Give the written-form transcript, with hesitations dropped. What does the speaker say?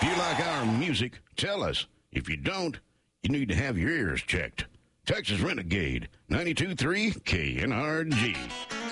Do you like our music? Tell us. If you don't, you need to have your ears checked. Texas Renegade, 92.3 KNRG.